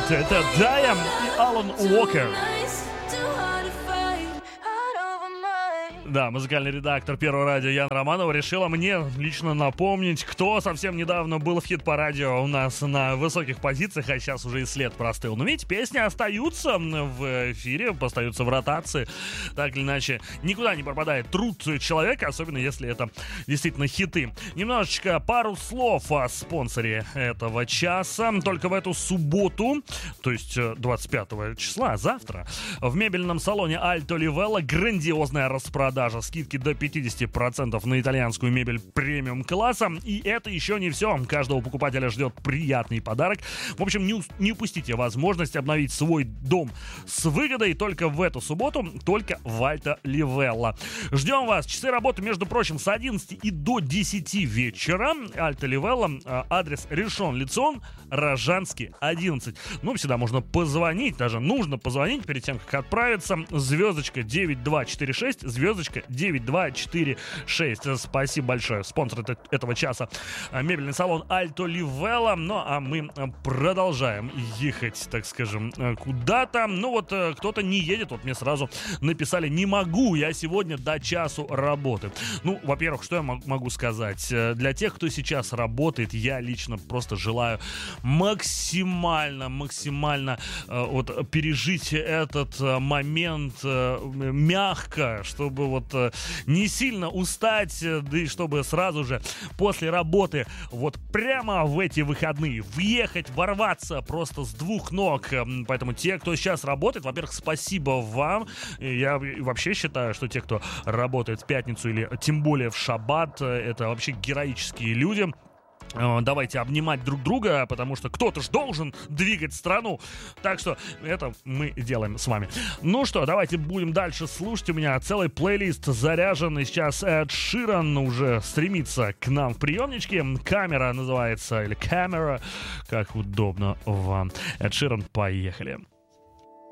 Это Дайам и Алан Уокер. Да, музыкальный редактор Первого радио Яна Романова решила мне лично напомнить, кто совсем недавно был в хит-параде у нас на высоких позициях, а сейчас уже и след простыл. Но ведь песни остаются в эфире, остаются в ротации. Так или иначе, никуда не пропадает труд человека, особенно если это действительно хиты. Немножечко пару слов о спонсоре этого часа. Только в эту субботу, то есть 25 числа, завтра, в мебельном салоне Альто Ливелла грандиозная распродажа. Скидки до 50% на итальянскую мебель премиум-класса. И это еще не все. Каждого покупателя ждет приятный подарок. В общем, не упустите возможность обновить свой дом с выгодой только в эту субботу, только в Альто Ливелла. Ждем вас. Часы работы, между прочим, с 11 и до 10 вечера. Альто Ливелла. Адрес Ришон Лицон, Рожанский, 11. Ну, всегда можно позвонить, даже нужно позвонить перед тем, как отправиться. Звездочка 9246, звездочка 9246. Спасибо большое. Спонсор этого часа — мебельный салон Альто Ливелла. Ну, а мы продолжаем ехать, так скажем, куда-то. Ну, вот кто-то не едет. Вот мне сразу написали: не могу я сегодня до часу работы. Ну, во-первых, что я могу сказать? Для тех, кто сейчас работает, я лично просто желаю максимально вот пережить этот момент мягко, чтобы вот не сильно устать, да и чтобы сразу же после работы вот прямо в эти выходные въехать, ворваться просто с двух ног. Поэтому те, кто сейчас работает, во-первых, спасибо вам. Я вообще считаю, что те, кто работает в пятницу или тем более в шаббат, это вообще героические люди. Давайте обнимать друг друга, потому что кто-то ж должен двигать страну. Так что это мы делаем с вами. Ну что, давайте будем дальше слушать. У меня целый плейлист заряжен. И сейчас Эд Ширан уже стремится к нам в приемничке. Камера называется, или камера, как удобно вам. Эд Ширан, поехали.